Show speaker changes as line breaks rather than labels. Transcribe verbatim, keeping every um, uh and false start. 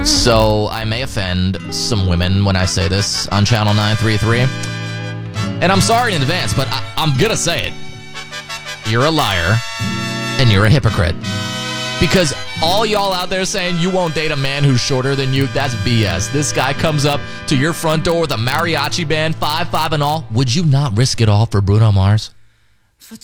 So I may offend some women when I say this on Channel nine three three. And I'm sorry in advance, but I, I'm going to say it. You're a liar, and you're a hypocrite. Because all y'all out there saying you won't date a man who's shorter than you, that's B S. This guy comes up to your front door with a mariachi band, five, five and all. Would you not risk it all for Bruno Mars?